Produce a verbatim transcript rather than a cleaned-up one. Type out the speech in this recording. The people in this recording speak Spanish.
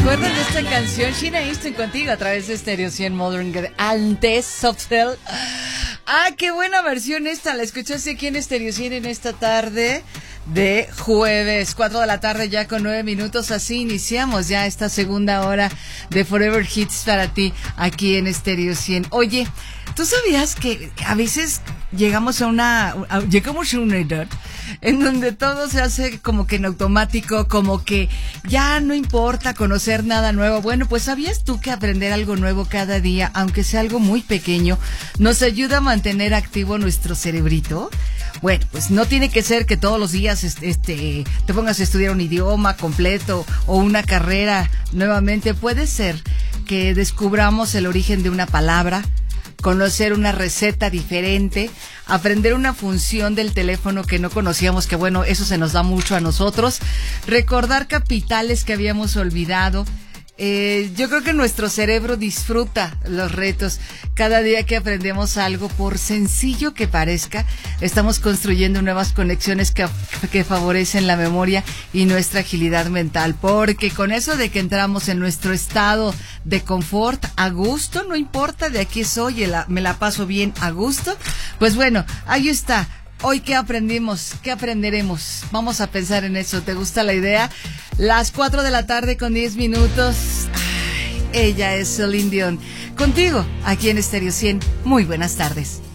acuerdan de esta canción? Sheena Easton contigo a través de Stereo cien Modern antes Softcell. Ah, qué buena versión esta. La escuchaste aquí en Stereo cien en esta tarde de jueves, cuatro de la tarde ya con nueve minutos. Así iniciamos ya esta segunda hora de Forever Hits para ti aquí en Stereo cien. Oye, ¿tú sabías que a veces llegamos a una, a, llegamos a una edad en donde todo se hace como que en automático, como que ya no importa conocer nada nuevo? Bueno, pues ¿sabías tú que aprender algo nuevo cada día, aunque sea algo muy pequeño, nos ayuda a mantener activo nuestro cerebrito? Bueno, pues no tiene que ser que todos los días este, este, te pongas a estudiar un idioma completo o una carrera nuevamente. Puede ser que descubramos el origen de una palabra, conocer una receta diferente, aprender una función del teléfono que no conocíamos, que bueno, eso se nos da mucho a nosotros, recordar capitales que habíamos olvidado. Eh, yo creo que nuestro cerebro disfruta los retos. Cada día que aprendemos algo, por sencillo que parezca, estamos construyendo nuevas conexiones que, que favorecen la memoria y nuestra agilidad mental. Porque con eso de que entramos en nuestro estado de confort, a gusto, no importa, de aquí soy, me la paso bien a gusto, pues bueno, ahí está. Hoy, ¿qué aprendimos? ¿Qué aprenderemos? Vamos a pensar en eso. ¿Te gusta la idea? Las cuatro de la tarde con diez minutos. Ay, ella es Celine Dion. Contigo, aquí en Stereo cien. Muy buenas tardes.